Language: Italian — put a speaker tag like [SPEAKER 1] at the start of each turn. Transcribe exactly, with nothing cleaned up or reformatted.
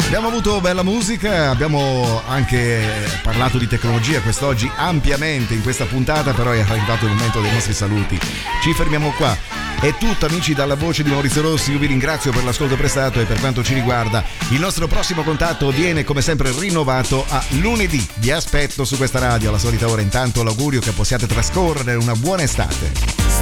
[SPEAKER 1] Abbiamo avuto bella musica, abbiamo anche parlato di tecnologia quest'oggi ampiamente in questa puntata, però è arrivato il momento dei nostri saluti. Ci fermiamo qua. È tutto, amici, dalla voce di Maurizio Rossi. Io vi ringrazio per l'ascolto prestato e per quanto ci riguarda il nostro prossimo contatto viene come sempre rinnovato a lunedì. Vi aspetto su questa radio alla solita ora. Intanto l'augurio che possiate trascorrere una buona estate.